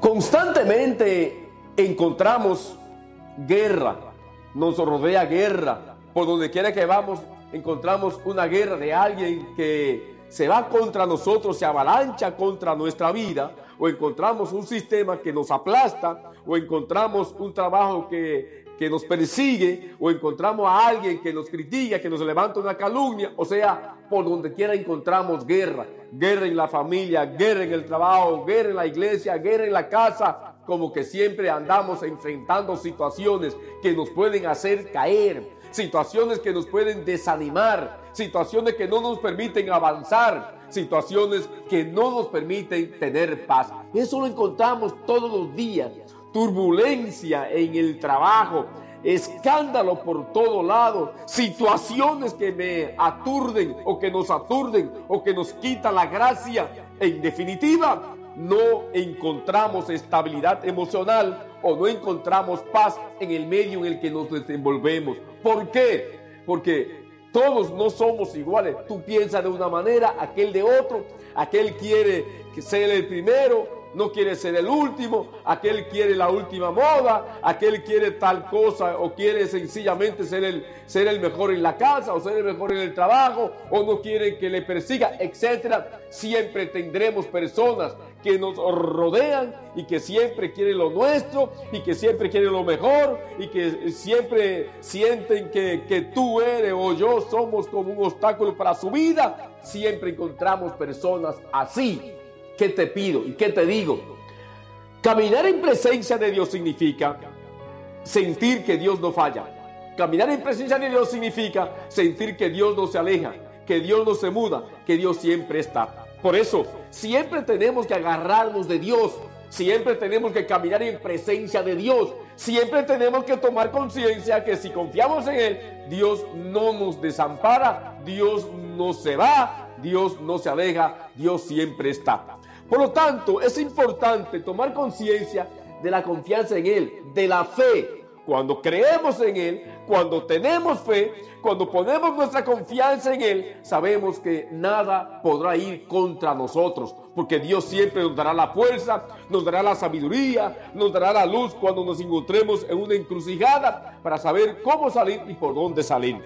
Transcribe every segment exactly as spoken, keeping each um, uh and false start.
Constantemente encontramos guerra, nos rodea guerra. Por donde quiera que vamos, encontramos una guerra de alguien que se va contra nosotros, se avalancha contra nuestra vida, o encontramos un sistema que nos aplasta, o encontramos un trabajo que, que nos persigue, o encontramos a alguien que nos critica, que nos levanta una calumnia. O sea, por donde quiera encontramos guerra. Guerra en la familia, guerra en el trabajo, guerra en la iglesia, guerra en la casa. Como que siempre andamos enfrentando situaciones que nos pueden hacer caer, situaciones que nos pueden desanimar, situaciones que no nos permiten avanzar, situaciones que no nos permiten tener paz. Eso lo encontramos todos los días. Turbulencia en el trabajo, escándalo por todo lado, situaciones que me aturden o que nos aturden o que nos quitan la gracia. En definitiva, no encontramos estabilidad emocional o no encontramos paz en el medio en el que nos desenvolvemos. ¿Por qué? Porque todos no somos iguales. Tú piensas de una manera, aquel de otro, aquel quiere ser el primero, no quiere ser el último, aquel quiere la última moda, aquel quiere tal cosa o quiere sencillamente ser el, ser el mejor en la casa o ser el mejor en el trabajo o no quiere que le persiga, etcétera. Siempre tendremos personas que nos rodean y que siempre quieren lo nuestro y que siempre quieren lo mejor y que siempre sienten que, que tú eres o yo somos como un obstáculo para su vida. Siempre encontramos personas así. ¿Qué te pido y qué te digo? Caminar en presencia de Dios significa sentir que Dios no falla. Caminar en presencia de Dios significa sentir que Dios no se aleja, que Dios no se muda, que Dios siempre está. Por eso, siempre tenemos que agarrarnos de Dios, siempre tenemos que caminar en presencia de Dios, siempre tenemos que tomar conciencia que si confiamos en Él, Dios no nos desampara, Dios no se va, Dios no se aleja, Dios siempre está. Por lo tanto, es importante tomar conciencia de la confianza en Él, de la fe. Cuando creemos en Él, cuando tenemos fe, cuando ponemos nuestra confianza en Él, sabemos que nada podrá ir contra nosotros, porque Dios siempre nos dará la fuerza, nos dará la sabiduría, nos dará la luz cuando nos encontremos en una encrucijada para saber cómo salir y por dónde salir.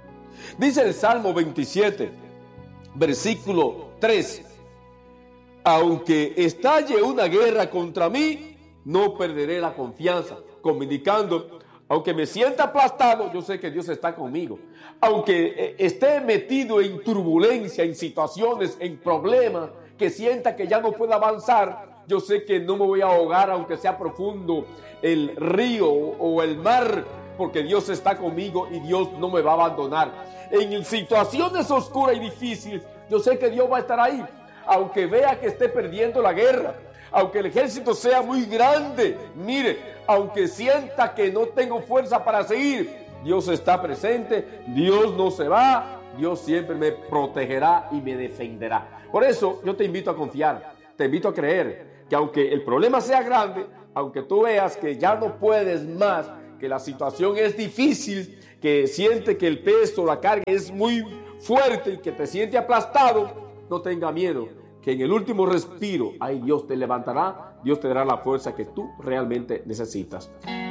Dice el Salmo veintisiete, versículo tres. Aunque estalle una guerra contra mí, no perderé la confianza, comunicando, aunque me sienta aplastado, yo sé que Dios está conmigo. Aunque esté metido en turbulencia, en situaciones, en problemas, que sienta que ya no puedo avanzar, yo sé que no me voy a ahogar aunque sea profundo el río o el mar, porque Dios está conmigo y Dios no me va a abandonar. En situaciones oscuras y difíciles, yo sé que Dios va a estar ahí. Aunque vea que esté perdiendo la guerra, aunque el ejército sea muy grande, mire, aunque sienta que no tengo fuerza para seguir, Dios está presente, Dios no se va, Dios siempre me protegerá y me defenderá. Por eso yo te invito a confiar, te invito a creer que aunque el problema sea grande, aunque tú veas que ya no puedes más, que la situación es difícil, que siente que el peso, la carga es muy fuerte y que te siente aplastado, no tenga miedo, que en el último respiro, ahí Dios te levantará, Dios te dará la fuerza que tú realmente necesitas.